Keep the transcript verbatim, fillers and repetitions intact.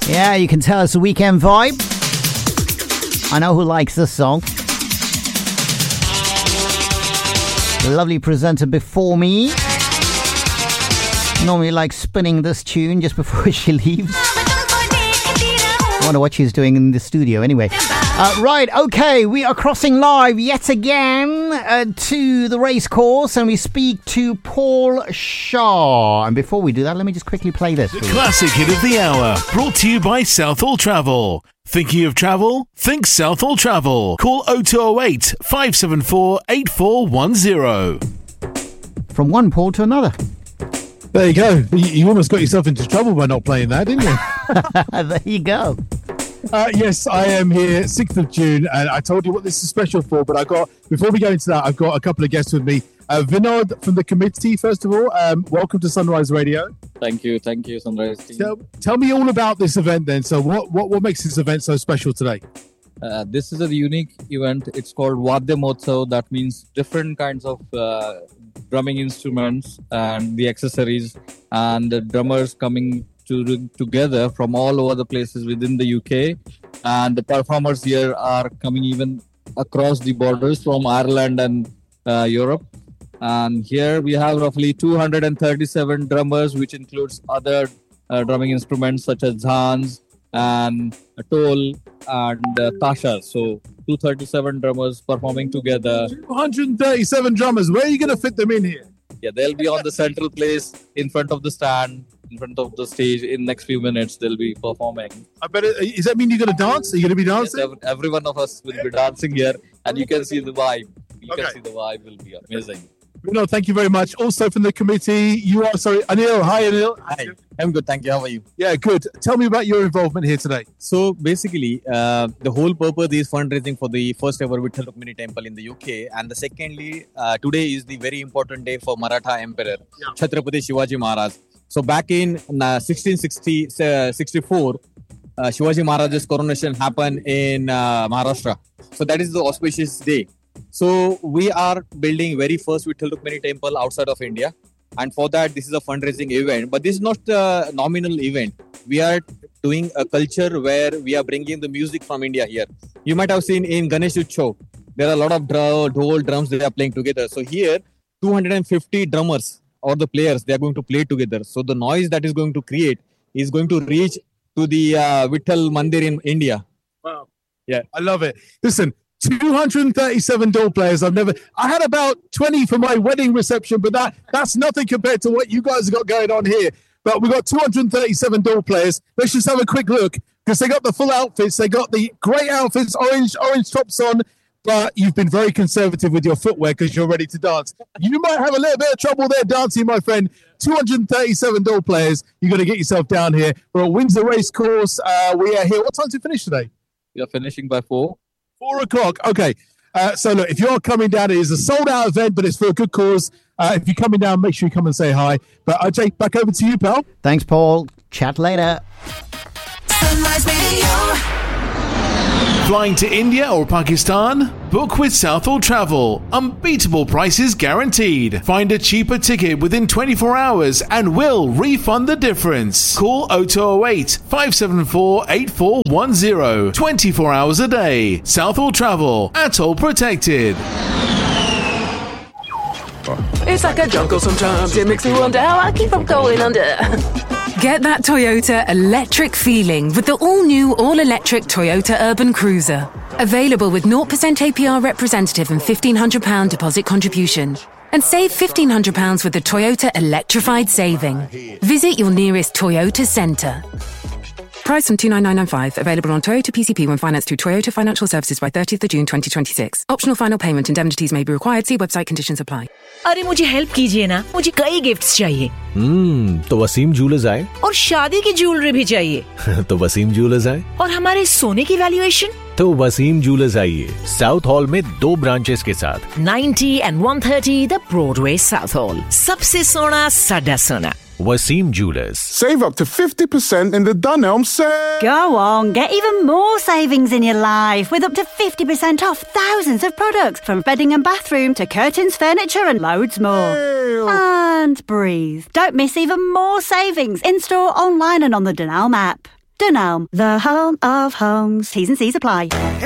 Yeah, you can tell it's a weekend vibe. I know who likes this song. The lovely presenter before me normally likes spinning this tune just before she leaves. I wonder what she's doing in the studio anyway. Uh, right, okay, we are crossing live yet again uh, to the race course, and we speak to Paul Shaw. And before we do that, let me just quickly play this. The classic hit of the hour, brought to you by Southall Travel. Thinking of travel? Think Southall Travel. Call oh two oh eight, five seven four, eight four one oh. From one Paul to another. There you go. You, you almost got yourself into trouble by not playing that, didn't you? There you go. Uh, yes, I am here, sixth of June, and I told you what this is special for, but I got, before we go into that, I've got a couple of guests with me. Uh, Vinod from the committee, first of all, um, welcome to Sunrise Radio. Thank you, thank you, Sunrise team. Tell, tell me all about this event then. So what, what, what makes this event so special today? Uh, this is a unique event. It's called Vadya Mahotsav. That means different kinds of uh, drumming instruments and the accessories, and the drummers coming to, together from all over the places within the U K, and the performers here are coming even across the borders from Ireland and uh, Europe. And here we have roughly two hundred thirty-seven drummers, which includes other uh, drumming instruments such as zhans and tol and uh, tasha. So two hundred thirty-seven drummers performing together. two hundred thirty-seven drummers. Where are you going to fit them in here? Yeah, they'll be on the central place in front of the stand, in front of the stage. In next few minutes, they'll be performing. I bet. It, does that mean you're going to dance? Are you going to be dancing? Yes, every, every one of us will be dancing here, and you can see the vibe. You Okay. can see the vibe will be amazing. No, thank you very much. Also from the committee, you are, sorry, Anil. Hi, Anil. Hi, I'm good. Thank you. How are you? Yeah, good. Tell me about your involvement here today. So basically, uh, the whole purpose is fundraising for the first ever Vitthal Rukmini temple in the U K. And the secondly, uh, today is the very important day for Maratha Emperor, Yeah. Chhatrapati Shivaji Maharaj. So back in uh, sixteen sixty-four, uh, Shivaji Maharaj's coronation happened in uh, Maharashtra. So that is the auspicious day. So we are building very first Vitthal Rukmini temple outside of India. And for that, this is a fundraising event. But this is not a nominal event. We are doing a culture where we are bringing the music from India here. You might have seen in Ganesh Utsav, there are a lot of drum, dhol, drums they are playing together. So here, two hundred fifty drummers or the players, they are going to play together. So the noise that is going to create is going to reach to the uh, Vitthal Mandir in India. Wow. Yeah. I love it. Listen, two hundred thirty-seven door players. I've never, I had about twenty for my wedding reception, but that that's nothing compared to what you guys have got going on here. But we've got two hundred thirty-seven door players. Let's just have a quick look because they got the full outfits. They got the great outfits, orange, orange tops on, but you've been very conservative with your footwear because you're ready to dance. You might have a little bit of trouble there dancing, my friend. two hundred thirty-seven door players. You've got to get yourself down here. We're at Windsor Race Course. Uh, we are here. What time do we finish today? We are finishing by four. Four o'clock. Okay. Uh, so look, if you're coming down, it is a sold out event, but it's for a good cause. Uh, if you're coming down, make sure you come and say hi. But uh, Jake, back over to you, pal. Thanks, Paul. Chat later. Sunrise Radio. Flying to India or Pakistan? Book with Southall Travel. Unbeatable prices guaranteed. Find a cheaper ticket within twenty-four hours and we'll refund the difference. Call oh two oh eight, five seven four, eight four one oh. twenty-four hours a day. Southall Travel. Atoll protected. It's like a jungle sometimes. It makes me wonder how I keep on going under. Get that Toyota electric feeling with the all-new, all-electric Toyota Urban Cruiser. Available with zero percent A P R representative and fifteen hundred pounds deposit contribution. And save fifteen hundred pounds with the Toyota Electrified Saving. Visit your nearest Toyota centre. Price from two nine nine nine five. Available on Toyota P C P when financed through Toyota Financial Services by thirtieth of June twenty twenty-six. Optional final payment indemnities may be required. See website conditions apply. अरे मुझे help कीजिए ना, मुझे कई gifts चाहिए। हम्म, तो Wasim jewellers आए। और शादी की ज्वेलरी भी चाहिए। तो वसीम ज्वेलर्स आए। और हमारे सोने की वैल्यूएशन? तो वसीम ज्वेलर्स आइए, साउथ हॉल में दो ब्रांचेस के साथ। ninety and one thirty the Broadway south hall. सबसे सोना साडा सोना। Wasim Jewelers. Save up to fifty percent in the Dunelm sale. Go on, get even more savings in your life with up to fifty percent off thousands of products from bedding and bathroom to curtains, furniture and loads more. Ew. And breathe. Don't miss even more savings in-store, online and on the Dunelm app. Dunelm, the home of homes. T's and C's apply.